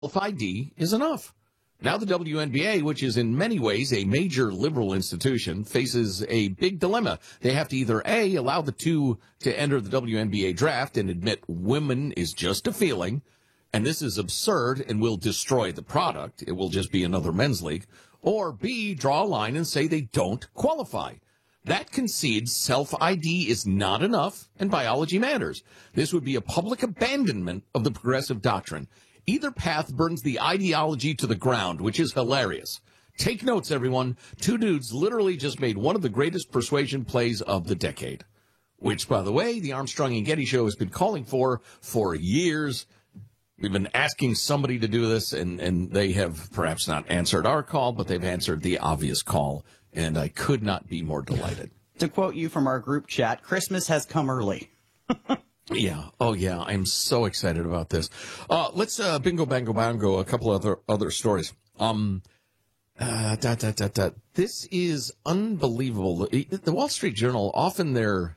ID is enough. Now the WNBA, which is in many ways a major liberal institution, faces a big dilemma. They have to either A, allow the two to enter the WNBA draft and admit women is just a feeling, and this is absurd and will destroy the product. It will just be another men's league. Or B, draw a line and say they don't qualify. That concedes self-ID is not enough and biology matters. This would be a public abandonment of the progressive doctrine. Either path burns the ideology to the ground, which is hilarious. Take notes, everyone. Two dudes literally just made one of the greatest persuasion plays of the decade, which, by the way, the Armstrong and Getty Show has been calling for years. We've been asking somebody to do this, and they have perhaps not answered our call, but they've answered the obvious call, and I could not be more delighted. To quote you from our group chat, Christmas has come early. Yeah. Oh, yeah. I'm so excited about this. Let's bingo, bango, bango. A couple other stories. This is unbelievable. The Wall Street Journal, often their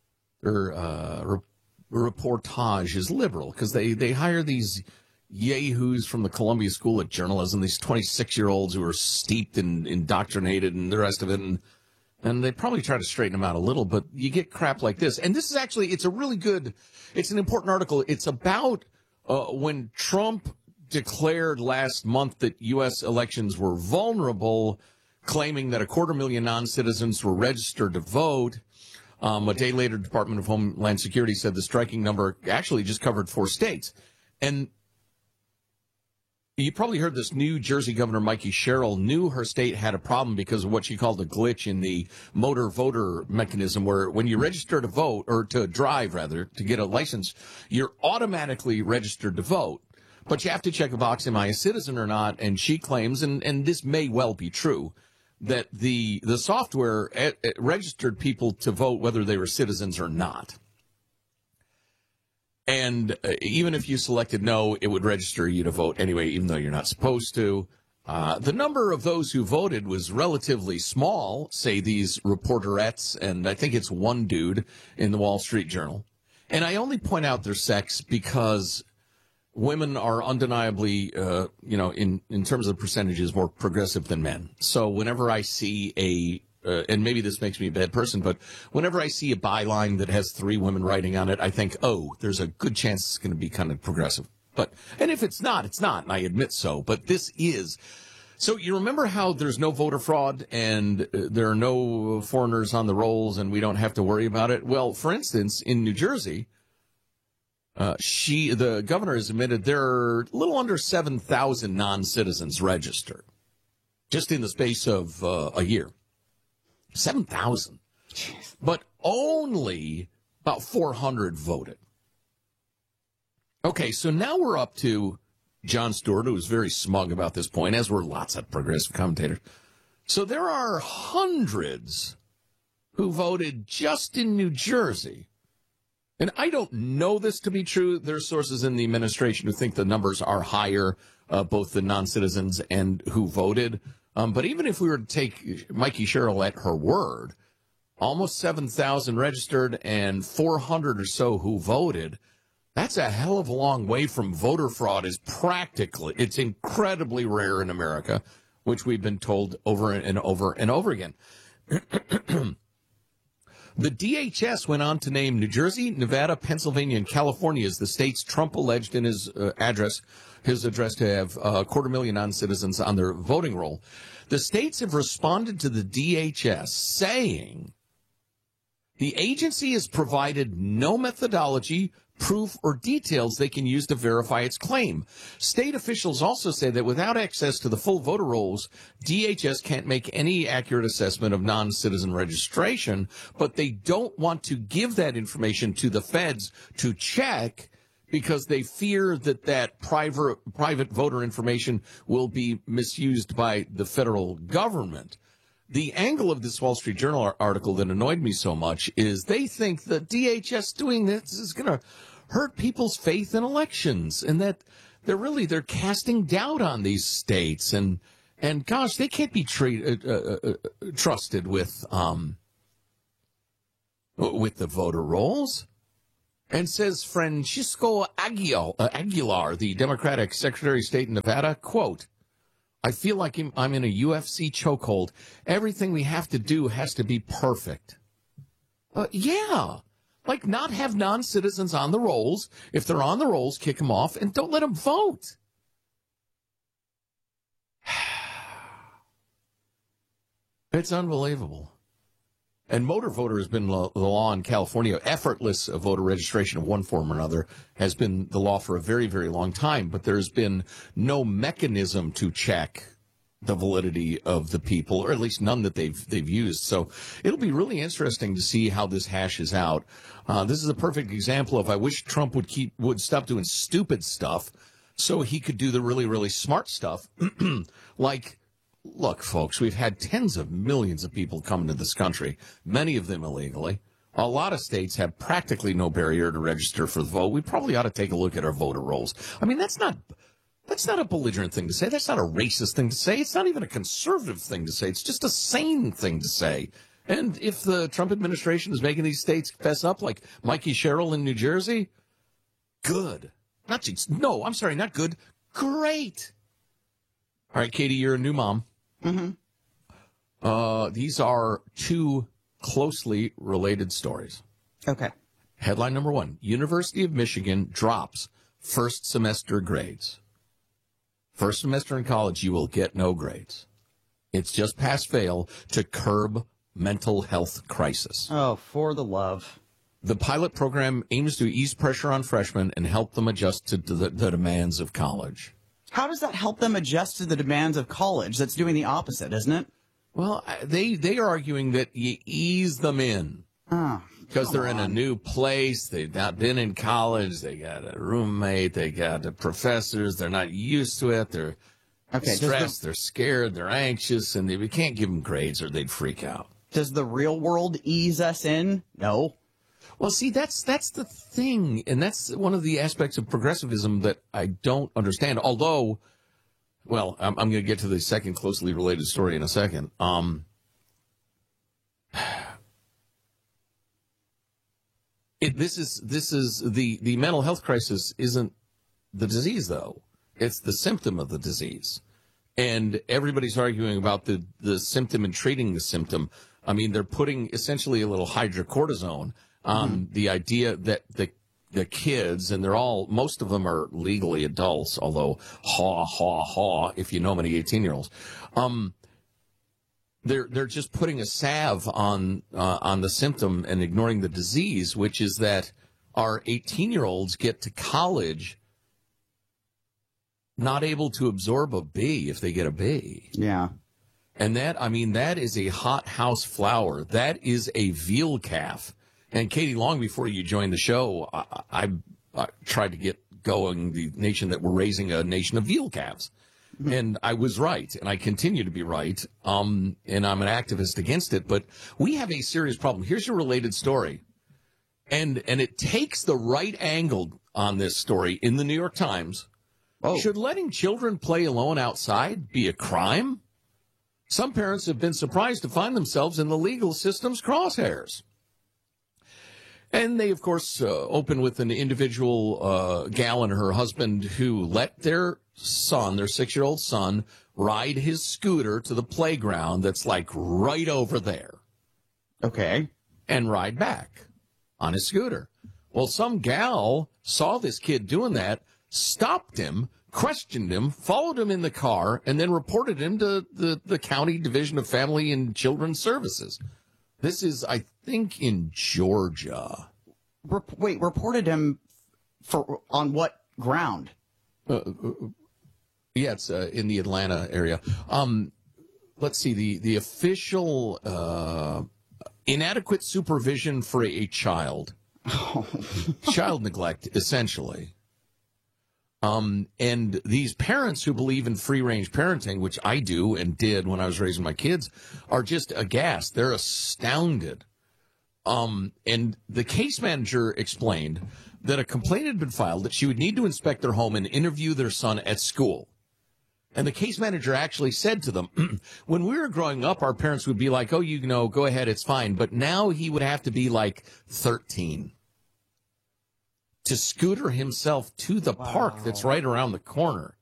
reportage is liberal because they hire these yahoos from the Columbia School of Journalism, these 26-year-olds who are steeped and indoctrinated and the rest of it, and they probably try to straighten them out a little, but you get crap like this. And this is actually, it's an important article. It's about when Trump declared last month that U.S. elections were vulnerable, claiming that 250,000 non-citizens were registered to vote. A day later, Department of Homeland Security said the striking number actually just covered 4 states. And you probably heard this. New Jersey Governor Mikey Sherrill knew her state had a problem because of what she called a glitch in the motor voter mechanism, where when you register to vote, or to drive rather, to get a license, you're automatically registered to vote. But you have to check a box, am I a citizen or not? And she claims, and this may well be true, that the software registered people to vote whether they were citizens or not. And even if you selected no, it would register you to vote anyway, even though you're not supposed to. The number of those who voted was relatively small, say these reporterettes, and I think it's one dude in the Wall Street Journal. And I only point out their sex because women are undeniably, in terms of percentages, more progressive than men. So whenever I see and maybe this makes me a bad person, but whenever I see a byline that has 3 women writing on it, I think, oh, there's a good chance it's going to be kind of progressive. And if it's not, it's not, and I admit so. But this is. So you remember how there's no voter fraud and there are no foreigners on the rolls and we don't have to worry about it? Well, for instance, in New Jersey, the governor has admitted there are a little under 7,000 non-citizens registered just in the space of a year. 7,000. But only about 400 voted. Okay, so now we're up to Jon Stewart, who was very smug about this point, as were lots of progressive commentators. So there are hundreds who voted just in New Jersey. And I don't know this to be true. There are sources in the administration who think the numbers are higher, both the non-citizens and who voted. But even if we were to take Mikey Sherrill at her word, almost 7,000 registered and 400 or so who voted, that's a hell of a long way from voter fraud. It's incredibly rare in America, which we've been told over and over and over again. The DHS went on to name New Jersey, Nevada, Pennsylvania, and California as the states Trump alleged in his address to have 250,000 non-citizens on their voting roll. The states have responded to the DHS saying the agency has provided no methodology, proof, or details they can use to verify its claim. State officials also say that without access to the full voter rolls, DHS can't make any accurate assessment of non-citizen registration, but they don't want to give that information to the feds to check because they fear that private voter information will be misused by the federal government. The angle of this Wall Street Journal article that annoyed me so much is they think that DHS doing this is going to hurt people's faith in elections, and that they're casting doubt on these states, and gosh, they can't be trusted with the voter rolls. And says Francisco Aguilar, the Democratic Secretary of State in Nevada, quote, I feel like I'm in a UFC chokehold. Everything we have to do has to be perfect. Yeah. Like, not have non-citizens on the rolls. If they're on the rolls, kick them off and don't let them vote. It's unbelievable. And motor voter has been the law in California. Effortless voter registration of one form or another has been the law for a very, very long time. But there's been no mechanism to check the validity of the people, or at least none that they've used. So it'll be really interesting to see how this hashes out. This is a perfect example of I wish Trump would stop doing stupid stuff so he could do the really, really smart stuff. Like, look, folks, we've had tens of millions of people come into this country, many of them illegally. A lot of states have practically no barrier to register for the vote. We probably ought to take a look at our voter rolls. I mean, that's not a belligerent thing to say. That's not a racist thing to say. It's not even a conservative thing to say. It's just a sane thing to say. And if the Trump administration is making these states fess up, like Mikey Sherrill in New Jersey, good. Not good. Great. All right, Katie, you're a new mom. Mm-hmm. These are two closely related stories. Okay. Headline number one, University of Michigan drops first semester grades. First semester in college, you will get no grades. It's just pass-fail to curb mental health crisis. Oh, for the love. The pilot program aims to ease pressure on freshmen and help them adjust to the demands of college. How does that help them adjust to the demands of college? That's doing the opposite, isn't it? Well, they are arguing that you ease them in. Because they're in a new place. They've not been in college. They got a roommate. They got the professors. They're not used to it. They're stressed. They're scared. They're anxious. And we can't give them grades or they'd freak out. Does the real world ease us in? No. Well, see, that's the thing. And that's one of the aspects of progressivism that I don't understand. Although, well, I'm going to get to the second closely related story in a second. This is the mental health crisis isn't the disease, though. It's the symptom of the disease. And everybody's arguing about the symptom and treating the symptom. I mean, they're putting essentially a little hydrocortisone on the idea that the kids, and most of them are legally adults, although if you know many 18-year-olds, they're just putting a salve on the symptom and ignoring the disease, which is that our 18-year-olds get to college not able to absorb a B if they get a B. Yeah. And that is a hot house flower. That is a veal calf. And Katie, long before you joined the show, I tried to get going the nation that we're raising a nation of veal calves. And I was right, and I continue to be right, and I'm an activist against it. But we have a serious problem. Here's a related story, and it takes the right angle on this story in the New York Times. Oh. Should letting children play alone outside be a crime? Some parents have been surprised to find themselves in the legal system's crosshairs. And they, of course, open with an individual gal and her husband who let their son, their 6-year-old son, ride his scooter to the playground that's like right over there. Okay. And ride back on his scooter. Well, some gal saw this kid doing that, stopped him, questioned him, followed him in the car, and then reported him to the County Division of Family and Children's Services. This is, I think, in Georgia. Reported him on what ground? Yeah, it's in the Atlanta area. Let's see, the official inadequate supervision for a child. Child neglect, essentially. And these parents who believe in free-range parenting, which I do and did when I was raising my kids, are just aghast. They're astounded. And the case manager explained that a complaint had been filed that she would need to inspect their home and interview their son at school. And the case manager actually said to them, when we were growing up, our parents would be like, oh, go ahead, it's fine. But now he would have to be like 13. to scooter himself to the park that's right around the corner.